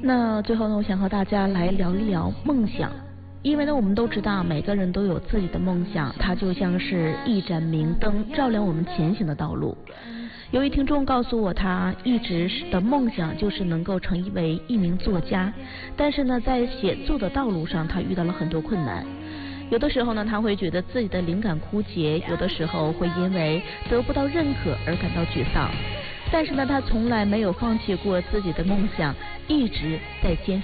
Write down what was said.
那最后呢，我想和大家来聊一聊梦想。因为呢，我们都知道每个人都有自己的梦想，它就像是一盏明灯，照亮我们前行的道路。有位听众告诉我，他一直的梦想就是能够成为一名作家，但是呢，在写作的道路上，他遇到了很多困难。有的时候呢，他会觉得自己的灵感枯竭，有的时候会因为得不到认可而感到沮丧。但是呢，他从来没有放弃过自己的梦想，一直在坚持。